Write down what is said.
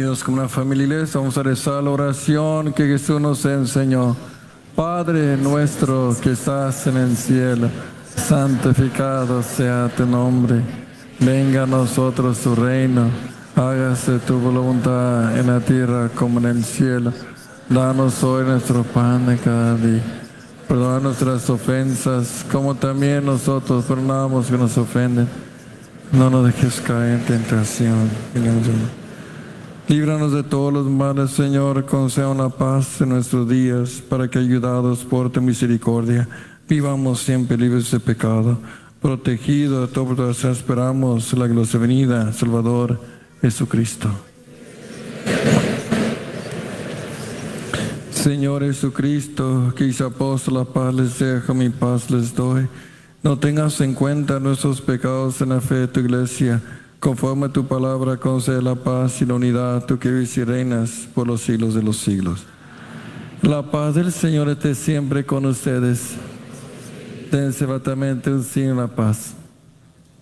unidos como una familia, vamos a rezar la oración que Jesús nos enseñó. Padre nuestro que estás en el cielo, santificado sea tu nombre. Venga a nosotros tu reino. Hágase tu voluntad en la tierra como en el cielo. Danos hoy nuestro pan de cada día. Perdona nuestras ofensas, como también nosotros perdonamos que nos ofenden. No nos dejes caer en tentación. Líbranos de todos los males, Señor. Conceda una paz en nuestros días, para que, ayudados por tu misericordia, vivamos siempre libres de pecado. Protegido de todo, esperamos la gloriosa venida, Salvador Jesucristo. Señor Jesucristo, que dice apóstol, la paz les dejo, mi paz les doy. No tengas en cuenta nuestros pecados en la fe de tu iglesia. Conforme a tu palabra, concede la paz y la unidad, tú que vives y reinas por los siglos de los siglos. La paz del Señor esté siempre con ustedes. Den cebatamente un signo de la paz.